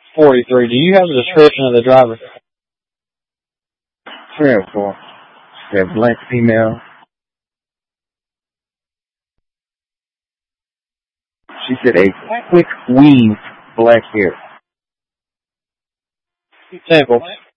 43. Do you have the description of the driver? 304. That black female. She said a quick weave, black hair. Sample.